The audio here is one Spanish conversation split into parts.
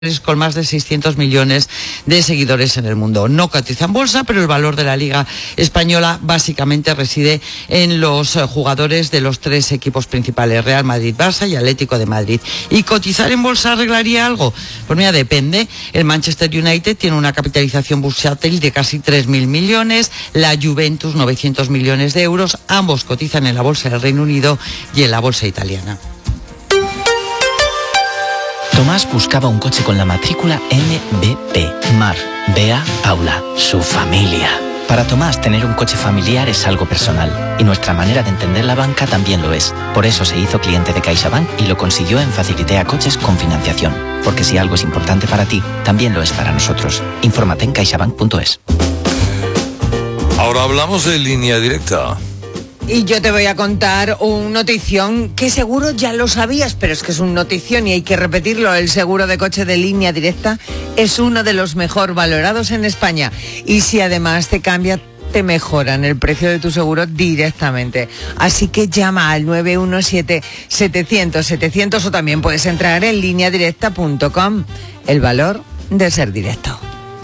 con más de 600 millones de seguidores en el mundo. No cotiza en bolsa, pero el valor de la Liga Española básicamente reside en los jugadores de los tres equipos principales, Real Madrid, Barça y Atlético de Madrid. ¿Y cotizar en bolsa arreglaría algo? Pues mira, depende. El Manchester United tiene una capitalización bursátil de casi 3.000 millones, la Juventus 900 millones de euros, ambos cotizan en la bolsa del Reino Unido y en la bolsa italiana. Tomás buscaba un coche con la matrícula MBP, Mar, Bea, Paula, su familia. Para Tomás, tener un coche familiar es algo personal, y nuestra manera de entender la banca también lo es. Por eso se hizo cliente de CaixaBank y lo consiguió en Facilitea Coches con financiación. Porque si algo es importante para ti, también lo es para nosotros. Infórmate en caixabank.es. Ahora hablamos de Línea Directa. Y yo te voy a contar un notición que seguro ya lo sabías, pero es que es un notición y hay que repetirlo. El seguro de coche de Línea Directa es uno de los mejor valorados en España. Y si además te cambia, te mejoran el precio de tu seguro directamente. Así que llama al 917-700-700 o también puedes entrar en lineadirecta.com. El valor de ser directo.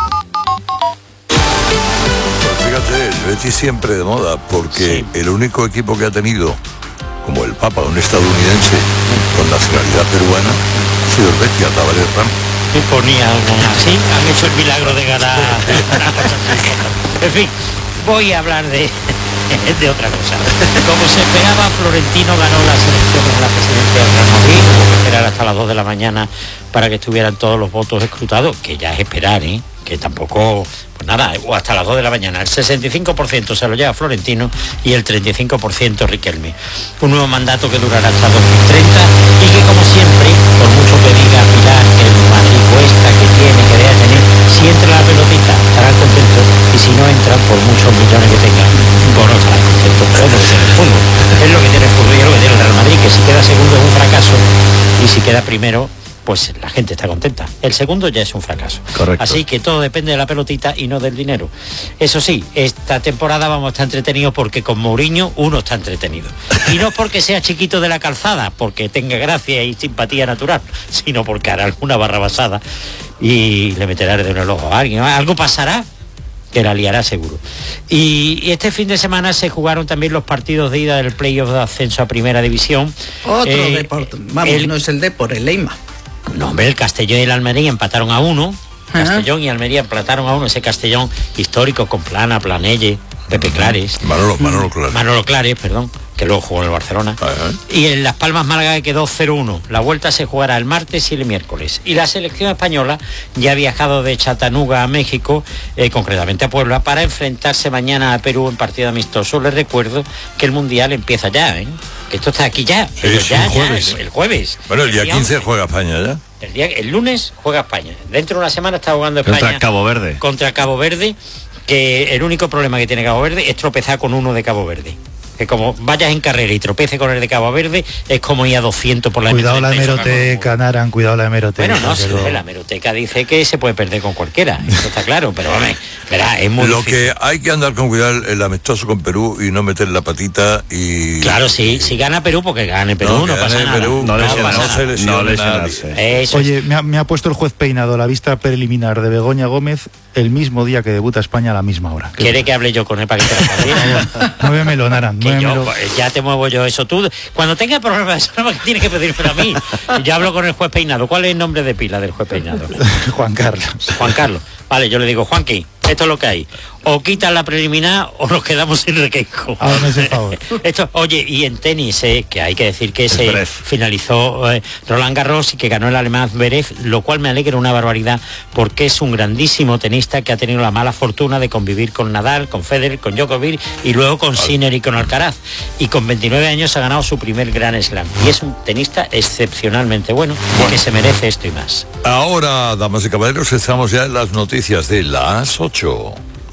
Fíjate, el Betis siempre de moda, porque el único equipo que ha tenido, como el Papa, un estadounidense con nacionalidad peruana, ha sido el Betis, a Tavares Ram. Y ponía así, han hecho el milagro de ganar una cosa así. En fin, voy a hablar de otra cosa. Como se esperaba, Florentino ganó las elecciones de la presidencia del Real Madrid. Hubo que esperar hasta las 2 de la mañana para que estuvieran todos los votos escrutados, que ya es esperar, que tampoco, pues nada, o hasta las 2 de la mañana. El 65% se lo lleva Florentino y el 35% Riquelme. Un nuevo mandato que durará hasta 2030 y que, como siempre, por mucho que diga Pilar que el Madrid cuesta, que tiene, que debe tener, si entra la pelotita estarán contentos y si no entran, por muchos millones que tengan, pues no estarán contentos. Pero es lo que tiene el fútbol. Es lo que tiene el fútbol y es lo que tiene el Real Madrid, que si queda segundo es un fracaso y si queda primero, pues la gente está contenta. El segundo ya es un fracaso. Correcto. Así que todo depende de la pelotita y no del dinero. Eso sí, esta temporada vamos a estar entretenidos porque con Mourinho uno está entretenido. Y no porque sea chiquito de la calzada, porque tenga gracia y simpatía natural, sino porque hará alguna barrabasada y le meterá de un ojo a alguien. Algo pasará que la liará seguro. Y este fin de semana se jugaron también los partidos de ida del playoff de ascenso a Primera División. Otro deporte. Vamos, no es el Depor, el Leima. No, hombre, el Castellón y el Almería empataron a 1. Castellón y Almería empataron a 1. Ese Castellón histórico con Plana, Planelle, Pepe Clares. Manolo Clares. Manolo Clares, perdón, que luego jugó en el Barcelona. Y en Las Palmas Málaga quedó 0-1. La vuelta se jugará el martes y el miércoles. Y la selección española ya ha viajado de Chattanooga a México, concretamente a Puebla, para enfrentarse mañana a Perú en partido amistoso. Les recuerdo que el Mundial empieza ya, que esto está aquí ya. Es ya, el jueves. El jueves. Bueno, el día 15 juega España ya. El lunes juega España. Dentro de una semana está jugando España Contra Cabo Verde. Contra Cabo Verde, que el único problema que tiene Cabo Verde es tropezar con uno de Cabo Verde. Que como vayas en carrera y tropece con el de Cabo Verde, es como ir a 200 por la Cuidado la hemeroteca, Naran, cuidado la hemeroteca. Bueno, no, sí, la hemeroteca dice que se puede perder con cualquiera, eso está claro, pero verá, es muy Lo difícil. que hay que andar con cuidado el amistoso con Perú y no meter la patita y... Claro, sí, si gana Perú, porque gane Perú, no pasa nada. Perú, No lesionarse. Oye, me ha puesto el juez Peinado la vista preliminar de Begoña Gómez el mismo día que debuta España a la misma hora. ¿Quiere que hable yo con él para que te lo diga? Muévemelo, Naran, muévemelo. Ya te muevo yo eso. Tú, cuando tengas problemas, eso no tienes que pedírmelo a mí. Yo hablo con el juez Peinado. ¿Cuál es el nombre de pila del juez Peinado? Juan Carlos. Juan Carlos. Vale, yo le digo, Juanqui, esto es lo que hay. O quitan la preliminar o nos quedamos sin requeijo. Hágame ese favor. Esto, oye, y en tenis, que hay que decir que se finalizó Roland Garros y que ganó el alemán Zverev, lo cual me alegra una barbaridad porque es un grandísimo tenista que ha tenido la mala fortuna de convivir con Nadal, con Federer, con Djokovic y luego con Sinner y con Alcaraz. Y con 29 años ha ganado su primer Grand Slam. Y es un tenista excepcionalmente bueno que se merece esto y más. Ahora, damas y caballeros, estamos ya en las noticias de las 8.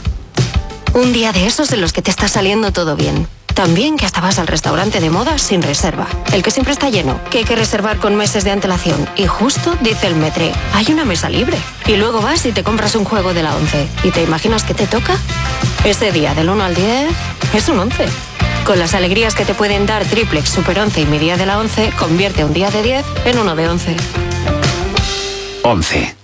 Un día de esos en los que te está saliendo todo bien. También que hasta vas al restaurante de moda sin reserva. El que siempre está lleno, que hay que reservar con meses de antelación. Y justo dice el metre, hay una mesa libre. Y luego vas y te compras un juego de la 11. ¿Y te imaginas que te toca? Ese día del 1 al 10 es un 11. Con las alegrías que te pueden dar Triplex, Super 11 y mi día de la 11, convierte un día de 10 en uno de 11. 11.